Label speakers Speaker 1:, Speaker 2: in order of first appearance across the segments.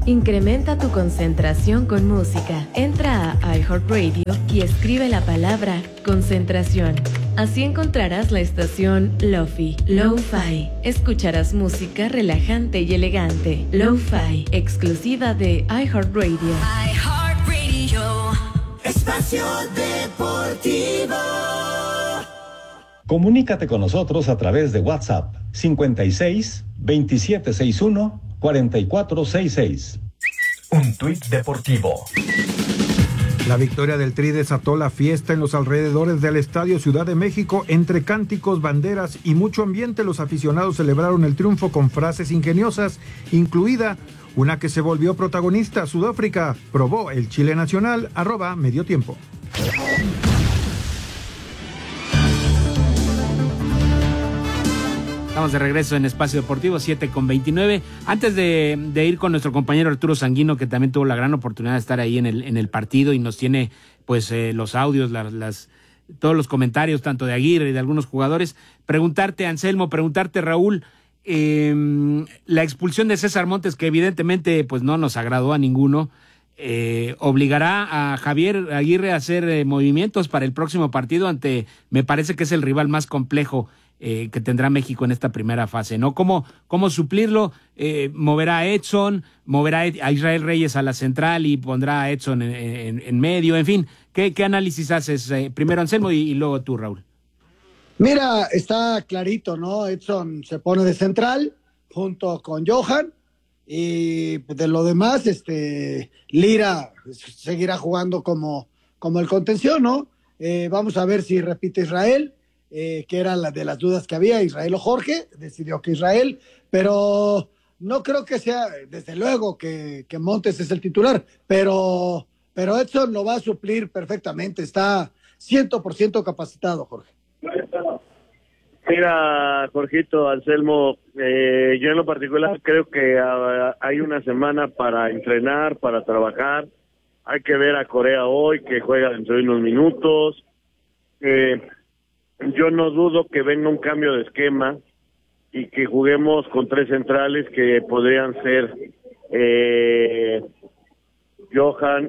Speaker 1: Incrementa tu concentración con música. Entra a iHeartRadio y escribe la palabra concentración. Así encontrarás la estación Lo-Fi, Lo-Fi. Escucharás música relajante y elegante. Lo-Fi, exclusiva de iHeartRadio.
Speaker 2: iHeartRadio. Espacio Deportivo.
Speaker 3: Comunícate con nosotros a través de WhatsApp 56 2761 4466.
Speaker 4: Un tuit deportivo.
Speaker 5: La victoria del Tri desató la fiesta en los alrededores del Estadio Ciudad de México. Entre cánticos, banderas y mucho ambiente, los aficionados celebraron el triunfo con frases ingeniosas, incluida una que se volvió protagonista. Sudáfrica probó el Chile nacional, @mediotiempo.
Speaker 6: Estamos de regreso en Espacio Deportivo, 7:29. Antes de ir con nuestro compañero Arturo Sanguino, que también tuvo la gran oportunidad de estar ahí en el partido y nos tiene pues los audios, todos los comentarios, tanto de Aguirre y de algunos jugadores, preguntarte, Anselmo, preguntarte, Raúl, la expulsión de César Montes, que evidentemente pues no nos agradó a ninguno, obligará a Javier Aguirre a hacer movimientos para el próximo partido ante, me parece que es el rival más complejo que tendrá México en esta primera fase, ¿no? ¿Cómo suplirlo? Moverá a Edson, moverá a Israel Reyes a la central y pondrá a Edson en medio, en fin. ¿Qué análisis haces? Primero Anselmo y luego tú, Raúl.
Speaker 7: Mira, está clarito, ¿no? Edson se pone de central junto con Johan y de lo demás, Lira seguirá jugando como el contención, ¿no? Vamos a ver si repite Israel. Que era la de las dudas que había, Israel o Jorge, decidió que Israel, pero no creo que sea, desde luego que Montes es el titular, pero Edson lo va a suplir perfectamente, está 100% capacitado, Jorge.
Speaker 8: Mira, Jorgito, Anselmo, yo en lo particular creo que hay una semana para entrenar, para trabajar, hay que ver a Corea hoy, que juega dentro de unos minutos, yo no dudo que venga un cambio de esquema y que juguemos con tres centrales que podrían ser Johan,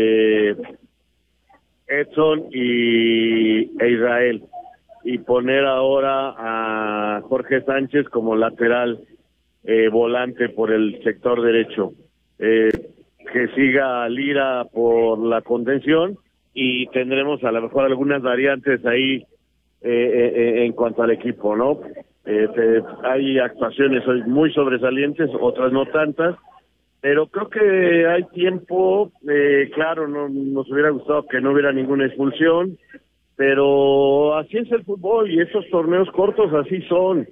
Speaker 8: Edson e Israel, y poner ahora a Jorge Sánchez como lateral volante por el sector derecho, que siga Lira por la contención y tendremos a lo mejor algunas variantes ahí en cuanto al equipo, ¿no? Hay actuaciones hoy muy sobresalientes, otras no tantas, pero creo que hay tiempo, claro, no nos hubiera gustado que no hubiera ninguna expulsión, pero así es el fútbol y esos torneos cortos así son,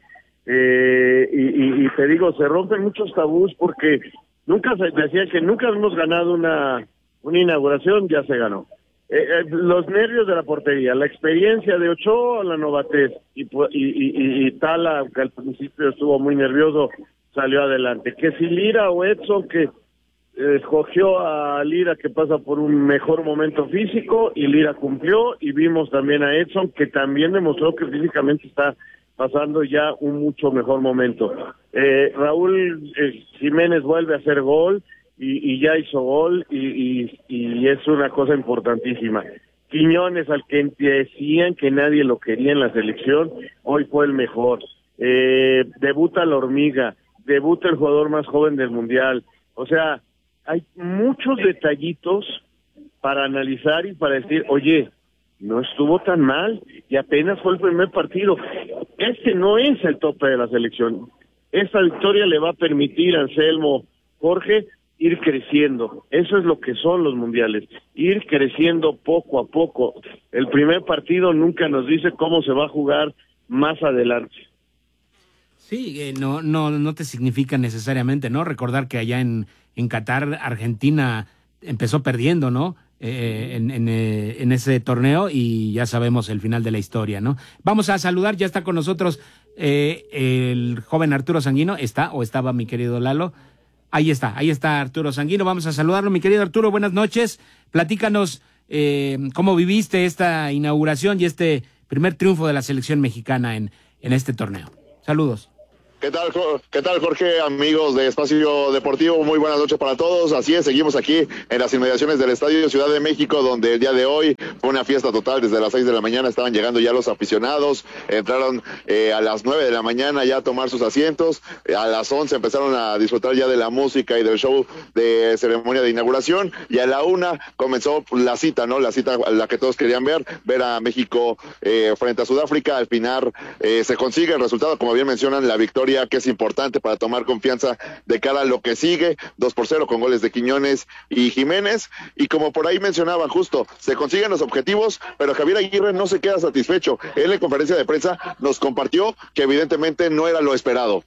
Speaker 8: y te digo, se rompen muchos tabús porque nunca se decía que nunca hemos ganado una inauguración, ya se ganó. Los nervios de la portería, la experiencia de Ochoa, la novatez y Tala, aunque al principio estuvo muy nervioso, salió adelante. Que si Lira o Edson, que escogió a Lira, que pasa por un mejor momento físico, y Lira cumplió, y vimos también a Edson, que también demostró que físicamente está pasando ya un mucho mejor momento. Raúl Jiménez vuelve a hacer gol, y ya hizo gol, y es una cosa importantísima. Quiñones, al que decían que nadie lo quería en la selección, hoy fue el mejor. Debuta la hormiga, debuta el jugador más joven del mundial. O sea, hay muchos detallitos para analizar y para decir, oye, no estuvo tan mal, y apenas fue el primer partido. Este no es el tope de la selección. Esta victoria le va a permitir a Anselmo, Jorge, ir creciendo. Eso es lo que son los mundiales, ir creciendo poco a poco. El primer partido nunca nos dice cómo se va a jugar más adelante.
Speaker 6: Sí, no te significa necesariamente, ¿no? Recordar que allá en Qatar, Argentina empezó perdiendo, ¿no? En ese torneo, y ya sabemos el final de la historia, ¿no? Vamos a saludar, ya está con nosotros el joven Arturo Sanguino. ¿Estaba mi querido Lalo? Ahí está Arturo Sanguino, vamos a saludarlo. Mi querido Arturo, buenas noches, platícanos cómo viviste esta inauguración y este primer triunfo de la selección mexicana en este torneo. Saludos.
Speaker 9: ¿Qué tal, Jorge? Amigos de Espacio Deportivo, muy buenas noches para todos. Así es, seguimos aquí en las inmediaciones del Estadio Ciudad de México, donde el día de hoy fue una fiesta total. Desde las 6 de la mañana estaban llegando ya los aficionados, entraron a las 9 de la mañana ya a tomar sus asientos, a las 11 empezaron a disfrutar ya de la música y del show de ceremonia de inauguración, y a la 1 comenzó la cita, ¿no? La cita a la que todos querían ver a México frente a Sudáfrica. Al final se consigue el resultado, como bien mencionan, la victoria, que es importante para tomar confianza de cara a lo que sigue, 2-0 con goles de Quiñones y Jiménez, y como por ahí mencionaban, justo, se consiguen los objetivos, pero Javier Aguirre no se queda satisfecho. Él en conferencia de prensa nos compartió que evidentemente no era lo esperado.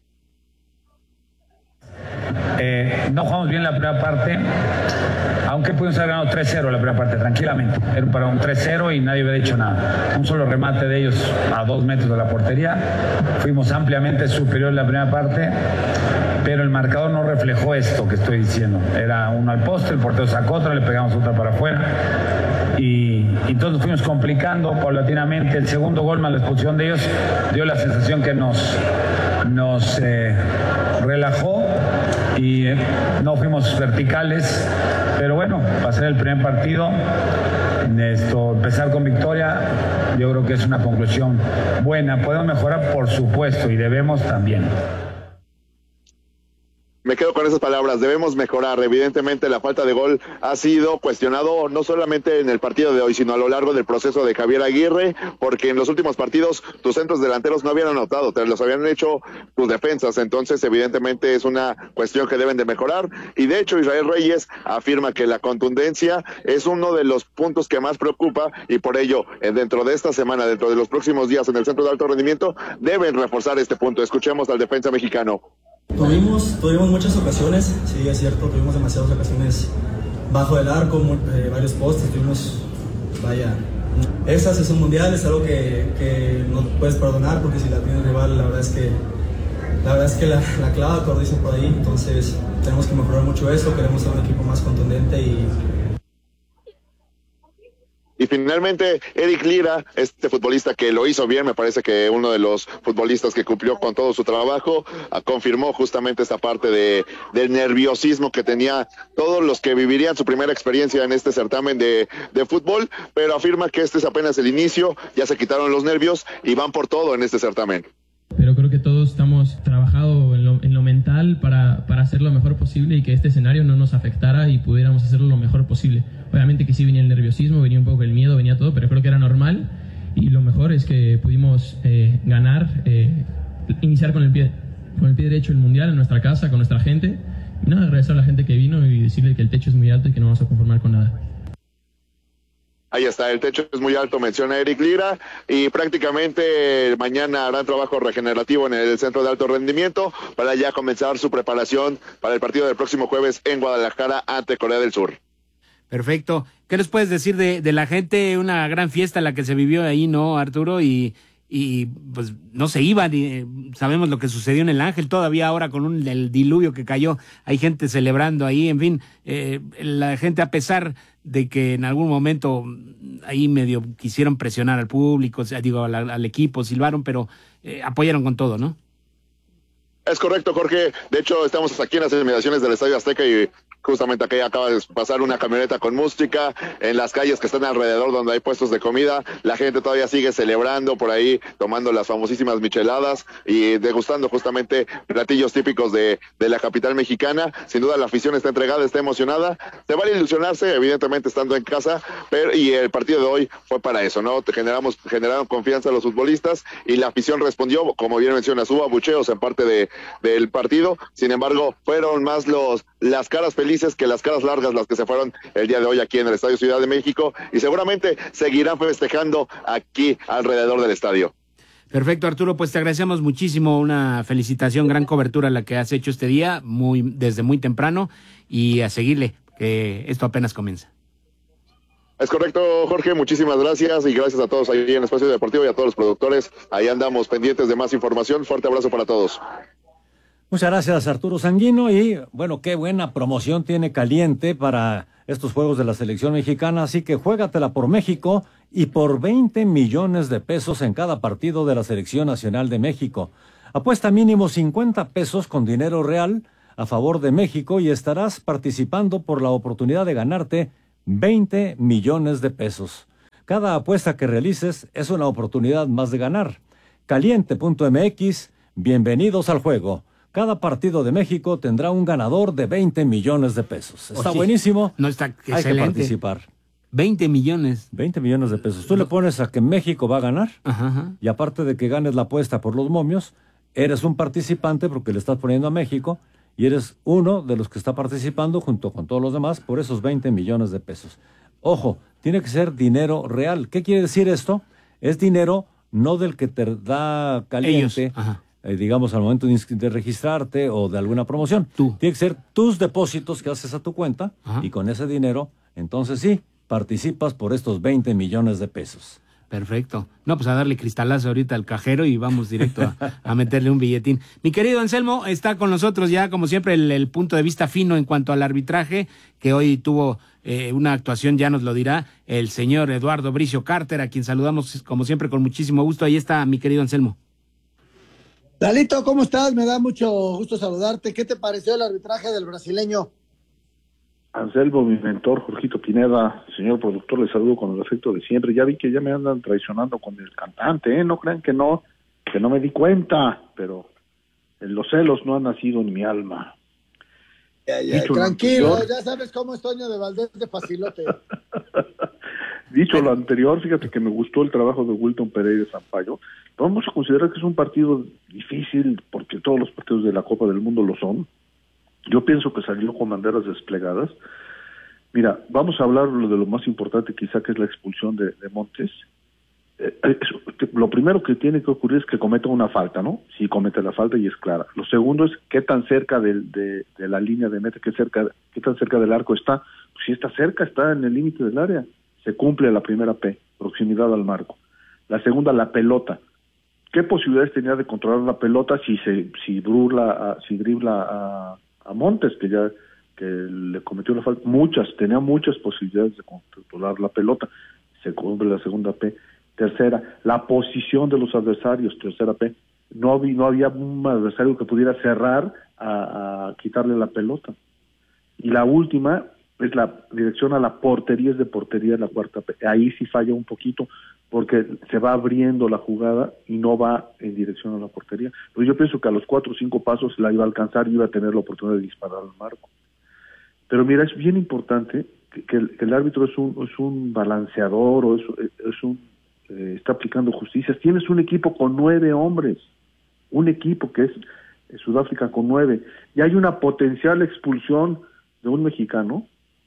Speaker 10: No jugamos bien la primera parte, aunque pudimos haber ganado 3-0 la primera parte, tranquilamente. Era para un 3-0 y nadie había dicho nada. Un solo remate de ellos a 2 metros de la portería. Fuimos ampliamente superiores la primera parte, pero el marcador no reflejó esto que estoy diciendo. Era uno al poste, el portero sacó otra, le pegamos otra para afuera. Y entonces fuimos complicando paulatinamente. El segundo gol más la expulsión de ellos dio la sensación que nos relajó y no fuimos verticales, pero bueno, para ser el primer partido, empezar con victoria, yo creo que es una conclusión buena. Podemos mejorar, por supuesto, y debemos también.
Speaker 9: Me quedo con esas palabras, debemos mejorar. Evidentemente la falta de gol ha sido cuestionado no solamente en el partido de hoy, sino a lo largo del proceso de Javier Aguirre, porque en los últimos partidos tus centros delanteros no habían anotado, te los habían hecho tus defensas. Entonces evidentemente es una cuestión que deben de mejorar, y de hecho Israel Reyes afirma que la contundencia es uno de los puntos que más preocupa, y por ello dentro de esta semana, dentro de los próximos días en el centro de alto rendimiento, deben reforzar este punto. Escuchemos al defensa mexicano.
Speaker 11: Tuvimos muchas ocasiones, sí, es cierto, tuvimos demasiadas ocasiones bajo el arco, varios postes, esas es un mundial, es algo que no puedes perdonar, porque si la tiene el rival, la verdad es que la clava, como dicen por ahí. Entonces tenemos que mejorar mucho eso, queremos ser un equipo más contundente.
Speaker 9: Y finalmente, Eric Lira, este futbolista que lo hizo bien, me parece que uno de los futbolistas que cumplió con todo su trabajo, confirmó justamente esta parte del nerviosismo que tenía todos los que vivirían su primera experiencia en este certamen de fútbol, pero afirma que este es apenas el inicio, ya se quitaron los nervios y van por todo en este certamen.
Speaker 12: Pero creo que todos estamos trabajando en lo mental para hacer lo mejor posible y que este escenario no nos afectara y pudiéramos hacerlo lo mejor posible. Obviamente que sí venía el nerviosismo, venía un poco el miedo, venía todo, pero creo que era normal, y lo mejor es que pudimos ganar, iniciar con el pie derecho el Mundial en nuestra casa, con nuestra gente, y nada, agradecer a la gente que vino y decirle que el techo es muy alto y que no vamos a conformar con nada.
Speaker 9: Ahí está, el techo es muy alto, menciona Eric Lira, y prácticamente mañana harán trabajo regenerativo en el centro de alto rendimiento para ya comenzar su preparación para el partido del próximo jueves en Guadalajara ante Corea del Sur.
Speaker 6: Perfecto. ¿Qué les puedes decir de la gente? Una gran fiesta la que se vivió ahí, ¿no, Arturo? Y pues no se iban, sabemos lo que sucedió en el Ángel, todavía ahora con el diluvio que cayó, hay gente celebrando ahí, en fin, la gente, a pesar de que en algún momento ahí medio quisieron presionar al público, al equipo, silbaron, pero apoyaron con todo, ¿no?
Speaker 9: Es correcto, Jorge. De hecho, estamos aquí en las inmediaciones del Estadio Azteca y justamente aquí acaba de pasar una camioneta con música en las calles que están alrededor donde hay puestos de comida. La gente todavía sigue celebrando por ahí, tomando las famosísimas micheladas y degustando justamente platillos típicos de la capital mexicana. Sin duda la afición está entregada, está emocionada. Se vale ilusionarse, evidentemente estando en casa, y el partido de hoy fue para eso, ¿no? Generaron confianza a los futbolistas y la afición respondió, como bien mencionas, hubo abucheos en parte del partido. Sin embargo, fueron más las caras felices que las caras largas las que se fueron el día de hoy aquí en el Estadio Ciudad de México, y seguramente seguirán festejando aquí alrededor del estadio.
Speaker 6: Perfecto, Arturo, pues te agradecemos muchísimo, una felicitación, gran cobertura la que has hecho este día, desde muy temprano, y a seguirle, que esto apenas comienza.
Speaker 9: Es correcto, Jorge, muchísimas gracias, y gracias a todos ahí en Espacio Deportivo y a todos los productores. Ahí andamos pendientes de más información. Fuerte abrazo para todos.
Speaker 13: Muchas gracias, Arturo Sanguino, y bueno, qué buena promoción tiene Caliente para estos juegos de la selección mexicana, así que juégatela por México y por 20 millones de pesos en cada partido de la Selección Nacional de México. Apuesta mínimo 50 pesos con dinero real a favor de México y estarás participando por la oportunidad de ganarte 20 millones de pesos. Cada apuesta que realices es una oportunidad más de ganar. Caliente.mx, bienvenidos al juego. Cada partido de México tendrá un ganador de 20 millones de pesos. Está buenísimo.
Speaker 6: No está excelente.
Speaker 13: Hay que participar.
Speaker 6: 20 millones.
Speaker 13: 20 millones de pesos. Tú le pones a que México va a ganar.
Speaker 6: Ajá.
Speaker 13: Y aparte de que ganes la apuesta por los momios, eres un participante porque le estás poniendo a México y eres uno de los que está participando junto con todos los demás por esos 20 millones de pesos. Ojo, tiene que ser dinero real. ¿Qué quiere decir esto? Es dinero no del que te da Caliente, digamos al momento de registrarte o de alguna promoción. Tiene que ser tus depósitos que haces a tu cuenta y con ese dinero, entonces sí, participas por estos 20 millones de pesos.
Speaker 6: Perfecto. No, pues a darle cristalazo ahorita al cajero y vamos directo a meterle un billetín. Mi querido Anselmo, está con nosotros ya, como siempre, el punto de vista fino en cuanto al arbitraje, que hoy tuvo una actuación, ya nos lo dirá, el señor Eduardo Bricio Carter, a quien saludamos, como siempre, con muchísimo gusto. Ahí está, mi querido Anselmo.
Speaker 7: Lalito, ¿cómo estás? Me da mucho gusto saludarte. ¿Qué te pareció el arbitraje del brasileño?
Speaker 14: Anselmo, mi mentor, Jorgito Pineda, señor productor, les saludo con el afecto de siempre. Ya vi que ya me andan traicionando con el cantante, no crean que no me di cuenta, pero los celos no han nacido en mi alma.
Speaker 7: Tranquilo, ya sabes cómo es Toño de Valdés de Facilote.
Speaker 14: Dicho lo anterior, fíjate que me gustó el trabajo de Wilton Pereira Sampaio. Vamos a considerar que es un partido difícil, porque todos los partidos de la Copa del Mundo lo son. Yo pienso que salió con banderas desplegadas. Mira, vamos a hablar de lo más importante quizá, que es la expulsión de Montes. Lo primero que tiene que ocurrir es que cometa una falta, ¿no? Si comete la falta y es clara. Lo segundo es qué tan cerca de la línea de meta, qué tan cerca del arco está. Pues si está cerca, está en el límite del área. Se cumple la primera P, proximidad al marco. La segunda, la pelota. ¿Qué posibilidades tenía de controlar la pelota si dribla a Montes, que le cometió la falta? Tenía muchas posibilidades de controlar la pelota. Se cumple la segunda P. Tercera, la posición de los adversarios, tercera P. No había un adversario que pudiera cerrar a quitarle la pelota. Y la última es la dirección a la portería, es de portería, la cuarta P. Ahí sí falla un poquito, porque se va abriendo la jugada y no va en dirección a la portería. Pero yo pienso que a los 4 o 5 pasos la iba a alcanzar y iba a tener la oportunidad de disparar al marco. Pero mira, es bien importante que el árbitro es un balanceador, o está aplicando justicias. Tienes un equipo con 9 hombres, un equipo que es Sudáfrica con 9, y hay una potencial expulsión de un mexicano,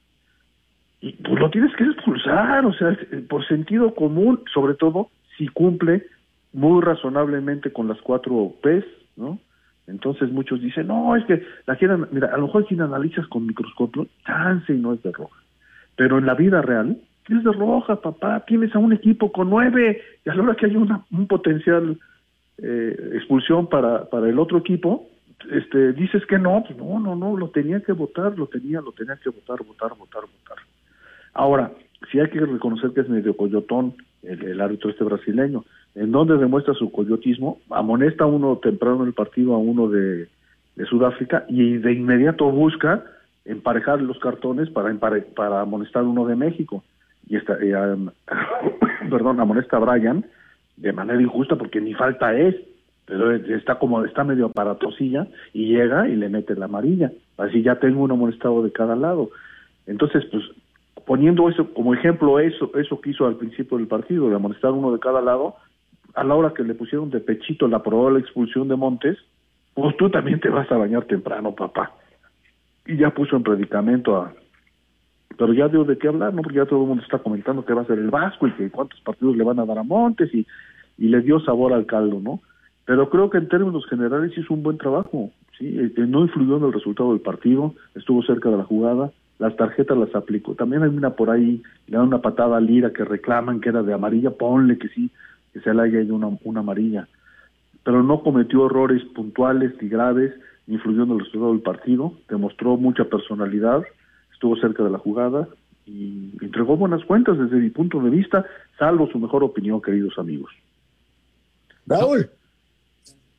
Speaker 14: y pues lo tienes que expulsar, o sea, por sentido común, sobre todo si cumple muy razonablemente con las 4 P's, ¿no? Entonces muchos dicen, no, es que mira, a lo mejor si la analizas con microscopio, chance y no es de roja, pero en la vida real es de roja, papá. Tienes a un equipo con 9, y a la hora que hay un potencial expulsión para el otro equipo, dices que no, pues no, lo tenía que votar, lo tenía que votar. Ahora, sí hay que reconocer que es medio coyotón el árbitro brasileño. ¿En donde demuestra su coyotismo? Amonesta uno temprano en el partido a uno de Sudáfrica y de inmediato busca emparejar los cartones para amonestar uno de México. Y amonesta a Brian de manera injusta porque ni falta es, pero está medio aparatosilla y llega y le mete la amarilla. Así ya tengo un amonestado de cada lado. Entonces, pues, poniendo eso como ejemplo, eso que hizo al principio del partido, de amonestar uno de cada lado, a la hora que le pusieron de pechito la probable expulsión de Montes, pues tú también te vas a bañar temprano, papá. Y ya puso en predicamento pero ya dio de qué hablar, ¿no? Porque ya todo el mundo está comentando que va a ser el Vasco y que cuántos partidos le van a dar a Montes y le dio sabor al caldo, ¿no? Pero creo que en términos generales hizo un buen trabajo, ¿sí? No influyó en el resultado del partido, estuvo cerca de la jugada, las tarjetas las aplicó. También hay una por ahí, le dan una patada a Lira que reclaman que era de amarilla, ponle que sí, que se le haya ido una amarilla. Pero no cometió errores puntuales ni graves, ni influyó en el resultado del partido, demostró mucha personalidad, estuvo cerca de la jugada y entregó buenas cuentas desde mi punto de vista, salvo su mejor opinión, queridos amigos.
Speaker 7: Raúl.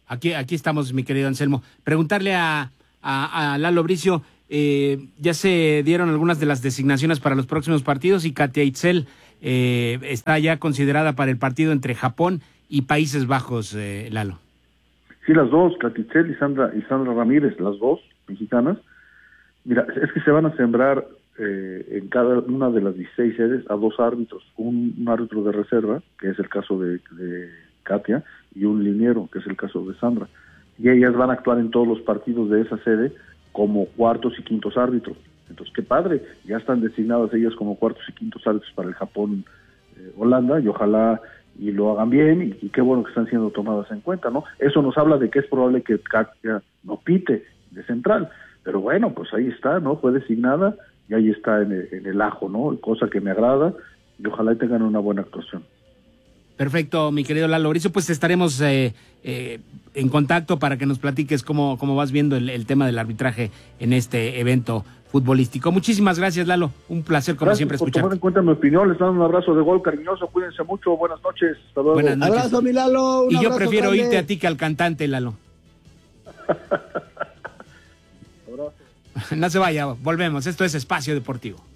Speaker 6: Aquí estamos, mi querido Anselmo. Preguntarle a Lalo Bricio, ya se dieron algunas de las designaciones para los próximos partidos y Katia Itzel está ya considerada para el partido entre Japón y Países Bajos, Lalo.
Speaker 14: Sí, las dos, Katia Itzel y Sandra Ramírez, las dos mexicanas. Mira, es que se van a sembrar en cada una de las 16 sedes a 2 árbitros, un árbitro de reserva, que es el caso de Katia, y un liniero, que es el caso de Sandra. Y ellas van a actuar en todos los partidos de esa sede como cuartos y quintos árbitros. Entonces, qué padre, ya están designadas ellas como cuartos y quintos árbitros para el Japón-Holanda, y ojalá y lo hagan bien, y qué bueno que están siendo tomadas en cuenta, ¿no? Eso nos habla de que es probable que Katia no pite de central, pero bueno, pues ahí está, ¿no? Fue designada y ahí está en el ajo, ¿no? Cosa que me agrada, y ojalá tengan una buena actuación.
Speaker 6: Perfecto, mi querido Lalo Bricio, pues estaremos en contacto para que nos platiques cómo vas viendo el tema del arbitraje en este evento futbolístico. Muchísimas gracias, Lalo, un placer como siempre escucharte.
Speaker 14: Tomar en cuenta mi opinión, les mando un abrazo de gol cariñoso, cuídense mucho, buenas noches, hasta luego.
Speaker 6: Buenas noches.
Speaker 7: Abrazo, mi Lalo.
Speaker 6: Y yo prefiero oírte a ti que al cantante, Lalo. No se vaya, volvemos, esto es Espacio Deportivo.